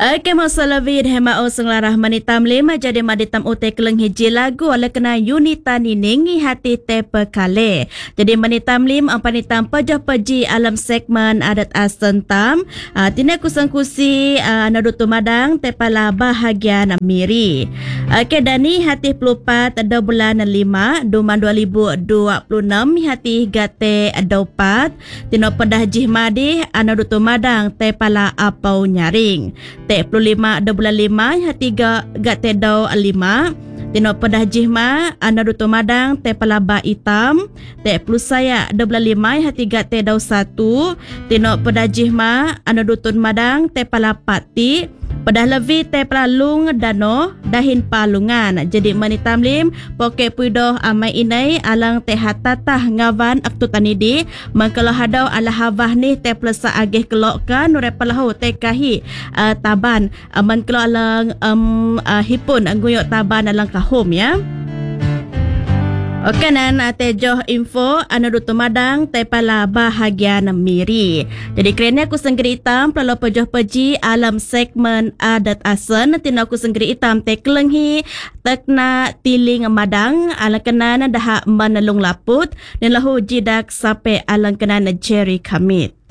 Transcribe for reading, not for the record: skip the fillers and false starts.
Okey, masalah vid hema o senglarah manitam lima jadi maditam ute keleng hiji lagu oleh kena unita niningi hati te pekale. Jadi manitam lim ampanitam pejah peji alam segmen adat asentam. Tina kusang kusi nadutu madang te pala bahagia namiri. Okey, dani hati pelupat ada bulan 5 duman 2026 hati gate adopat. Tino pedah jihmadi nadutu madang te pala apau nyaring. Te 25 ada bulan 5 hati gate dau 5. Tino pedah jihma nadutu madang te palaba hitam. Te plus saya ada bulan 5 hati gate dau 1. Tino pedah jihma nadutun madang te palapati. Pedah lebih te pelalung dano dahin palungan. Jadi manitam lim poke puidoh amai inai alang te hatatah ngawan aktu tanidi mangkalo hadau ala havah ni te plesa agih kelokkan nure palahu te kahi taban mangkalo alang hipun nguyok taban alang kahum ya. Okey nan tejoh info nadutu madang te pala bahagia namiri. Jadi kerana aku senggeri hitam pelalo pejoh peji alam segmen adat asen tina aku senggeri hitam te kelenghi tekna tiling madang alang kenan dah manalung laput dan lahu jidak sampai alang kenan Jerry Kamit.